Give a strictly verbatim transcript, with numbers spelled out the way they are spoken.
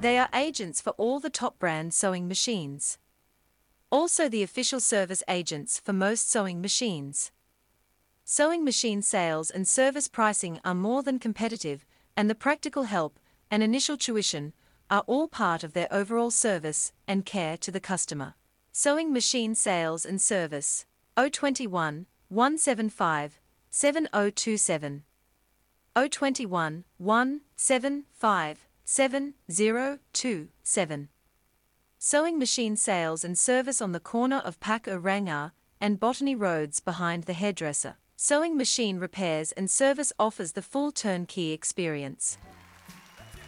They are agents for all the top brand sewing machines. Also the official service agents for most sewing machines. Sewing machine sales and service pricing are more than competitive, and the practical help and initial tuition are all part of their overall service and care to the customer. Sewing machine sales and service zero two one, one seven five, seven zero two seven zero two one, one seven five, seven zero two seven. Sewing machine sales and service on the corner of Pak Oranga and Botany Roads behind the hairdresser. Sewing machine repairs and service offers the full turnkey experience.